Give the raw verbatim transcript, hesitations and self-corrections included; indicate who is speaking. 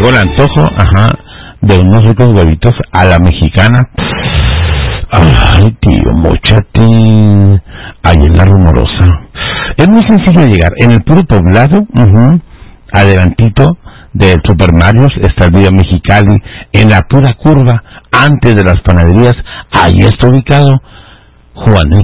Speaker 1: traigo el antojo, ajá, de unos ricos huevitos a la mexicana. Ay, tío, mochate ahí en la Rumorosa. Es muy sencillo llegar. En el puro poblado, uh-huh, adelantito del Super Mario está el Villa Mexicali. En la pura curva, antes de las panaderías, ahí está ubicado Juan